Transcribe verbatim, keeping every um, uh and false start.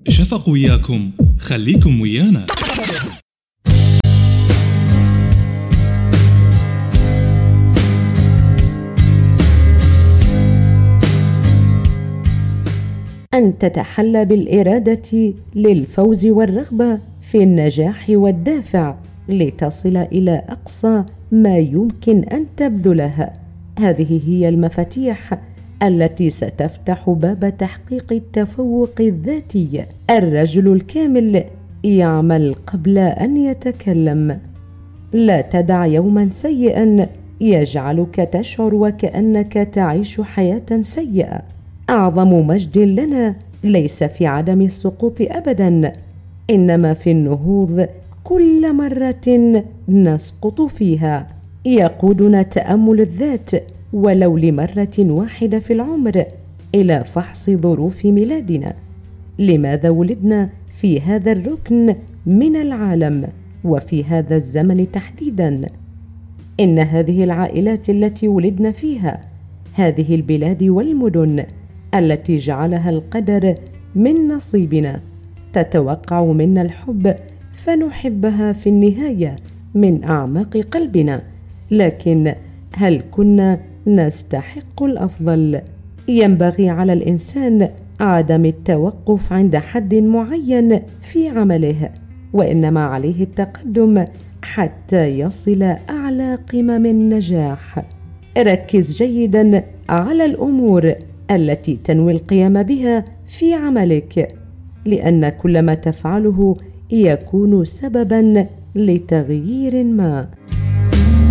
شفق وياكم، خليكم ويانا. أن تتحلى بالإرادة للفوز والرغبة في النجاح والدافع لتصل إلى أقصى ما يمكن أن تبذله. هذه هي المفاتيح التي ستفتح باب تحقيق التفوق الذاتي. الرجل الكامل يعمل قبل أن يتكلم. لا تدع يوما سيئا يجعلك تشعر وكأنك تعيش حياة سيئة. أعظم مجد لنا ليس في عدم السقوط أبدا، إنما في النهوض كل مرة نسقط فيها. يقودنا تأمل الذات ولو لمرة واحدة في العمر إلى فحص ظروف ميلادنا. لماذا ولدنا في هذا الركن من العالم وفي هذا الزمن تحديدا؟ إن هذه العائلات التي ولدنا فيها، هذه البلاد والمدن التي جعلها القدر من نصيبنا، تتوقع منا الحب فنحبها في النهاية من أعماق قلبنا. لكن هل كنا نستحق الأفضل؟ ينبغي على الإنسان عدم التوقف عند حد معين في عمله، وإنما عليه التقدم حتى يصل أعلى قمم النجاح. ركز جيدا على الأمور التي تنوي القيام بها في عملك، لأن كل ما تفعله يكون سببا لتغيير ما.